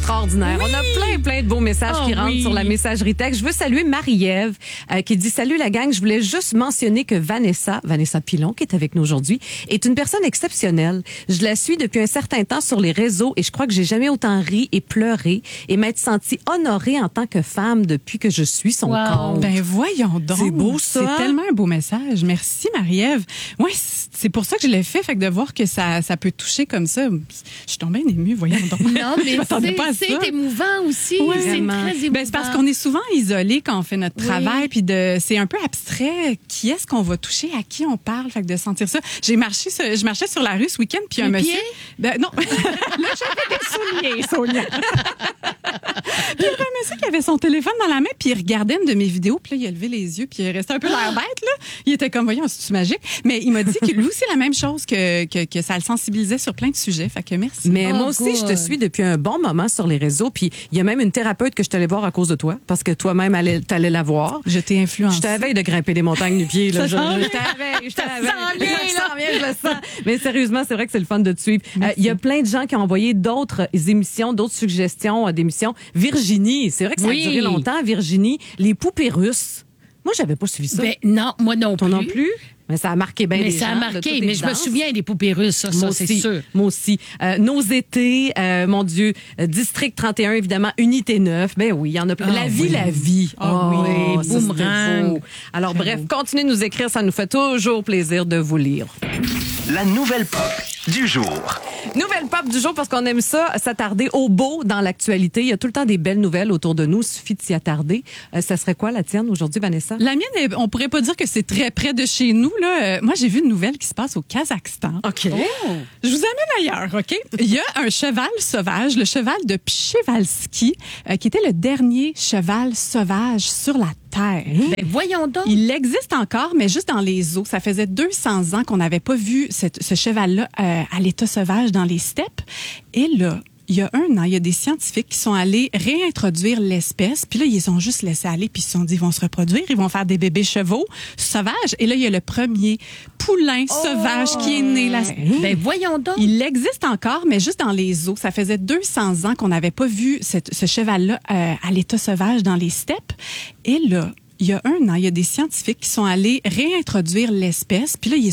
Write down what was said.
extraordinaire. On a plein de beaux messages qui rentrent sur la messagerie texte. Je veux saluer Marie-Ève qui dit « Salut la gang, je voulais juste mentionner que Vanessa Pilon, qui est avec nous aujourd'hui, est une personne exceptionnelle. Je la suis depuis un certain temps sur les réseaux et je crois que j'ai jamais autant ri et pleuré et m'être sentie honorée en tant que femme depuis que je suis son compte. » Ben voyons donc. C'est beau ça. C'est tellement un beau message. Merci Marie-Ève. Ouais, c'est pour ça que je l'ai fait de voir que ça peut toucher comme ça. Je suis tombée émue, voyons donc. Non, mais c'est émouvant aussi. Oui, c'est vraiment. très émouvant. Ben, c'est parce qu'on est souvent isolés quand on fait notre travail, puis c'est un peu abstrait. Qui est-ce qu'on va toucher, à qui on parle, fait que de sentir ça. Je marchais sur la rue ce week-end, puis un monsieur. Non, là j'avais des souliers, Sonia. Puis il y avait un monsieur qui avait son téléphone dans la main, puis il regardait une de mes vidéos, puis là il a levé les yeux, puis il restait un peu l'air bête là. Il était comme voyons, c'est magique. Mais il m'a dit que lui aussi la même chose, que ça le sensibilisait sur plein de sujets. Fait que merci. Mais moi aussi, je te suis depuis un bon moment sur les réseaux. Puis il y a même une thérapeute que je t'allais voir à cause de toi, parce que toi-même, t'allais la voir. Je t'ai influencée. Je t'avais de grimper des montagnes du pied. Là. Je t'avais. Je le sens. Mais sérieusement, c'est vrai que c'est le fun de te suivre. Il y a plein de gens qui ont envoyé d'autres émissions, d'autres suggestions d'émissions. Virginie, c'est vrai que ça a duré longtemps, Virginie. Les poupées russes. Moi, j'avais pas suivi ça. Ben, non, moi non plus. Toi non plus? Mais ça a marqué bien les gens. Mais ça a marqué, mais je me souviens des poupées russes, ça c'est sûr. Moi aussi. Nos étés, mon Dieu, District 31, évidemment, Unité 9. Ben oui, il y en a plein. La vie. Oui, Boomerang. Alors bref, continuez de nous écrire, ça nous fait toujours plaisir de vous lire. La nouvelle pop du jour. Nouvelle pop du jour, parce qu'on aime ça, s'attarder au beau dans l'actualité. Il y a tout le temps des belles nouvelles autour de nous, il suffit de s'y attarder. Ça serait quoi la tienne aujourd'hui, Vanessa? La mienne, on pourrait pas dire que c'est très près de chez nous. Là. Moi, j'ai vu une nouvelle qui se passe au Kazakhstan. OK. Je vous amène ailleurs, OK? Il y a un cheval sauvage, le cheval de Przewalski, qui était le dernier cheval sauvage sur la Terre. Ben voyons donc. Il existe encore, mais juste dans les eaux. Ça faisait 200 ans qu'on n'avait pas vu ce cheval-là à l'état sauvage dans les steppes. Et là, il y a un an, il y a des scientifiques qui sont allés réintroduire l'espèce. Puis là, ils ont juste laissé aller. Puis ils se sont dit, ils vont se reproduire. Ils vont faire des bébés chevaux sauvages. Et là, il y a le premier poulain sauvage qui est né. Ben voyons donc. Il existe encore, mais juste dans les eaux. Ça faisait 200 ans qu'on n'avait pas vu ce cheval-là à l'état sauvage dans les steppes. Et là, il y a un an, il y a des scientifiques qui sont allés réintroduire l'espèce. Puis là, ils